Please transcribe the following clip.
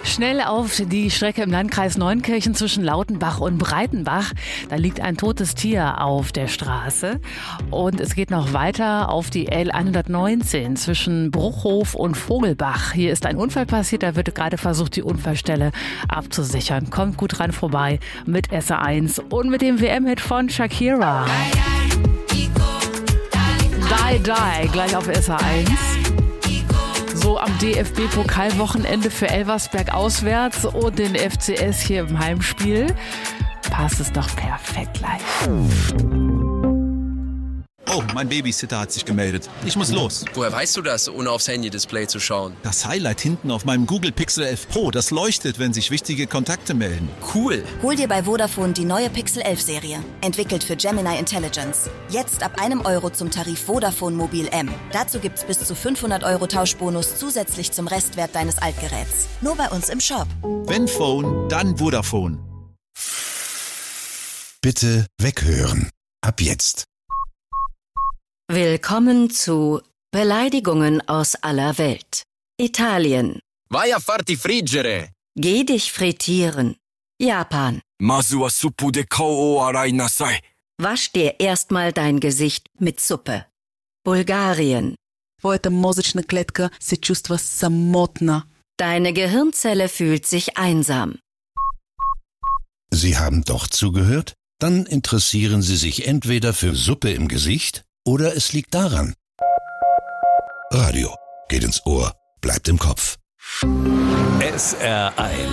Schnell auf die Strecke im Landkreis Neunkirchen zwischen Lautenbach und Breitenbach. Da liegt ein totes Tier auf der Straße. Und es geht noch weiter auf die L119 zwischen Bruchhof und Vogelbach. Hier ist ein Unfall passiert, da wird gerade versucht, die Unfallstelle abzusichern. Kommt gut dran vorbei mit SR1 und mit dem WM-Hit von Shakira. Die, die, gleich auf SR1. So am DFB-Pokalwochenende für Elversberg auswärts und den FCS hier im Heimspiel. Passt es doch perfekt gleich. Oh, mein Babysitter hat sich gemeldet. Ich muss los. Woher weißt du das, ohne aufs Handy-Display zu schauen? Das Highlight hinten auf meinem Google Pixel 11 Pro, das leuchtet, wenn sich wichtige Kontakte melden. Cool. Hol dir bei Vodafone die neue Pixel 11 Serie. Entwickelt für Gemini Intelligence. Jetzt ab €1 zum Tarif Vodafone Mobil M. Dazu gibt's bis zu 500 € Tauschbonus zusätzlich zum Restwert deines Altgeräts. Nur bei uns im Shop. Wenn Phone, dann Vodafone. Bitte weghören. Ab jetzt. Willkommen zu Beleidigungen aus aller Welt. Italien. Vai a farti friggere. Geh dich frittieren. Japan. Mazu wa suppu de kao o arai nasai. Wasch dir erstmal dein Gesicht mit Suppe. Bulgarien. Твоята мозъчна клетка се чувства самотна. Deine Gehirnzelle fühlt sich einsam. Sie haben doch zugehört? Dann interessieren Sie sich entweder für Suppe im Gesicht oder es liegt daran. Radio geht ins Ohr, bleibt im Kopf. SR1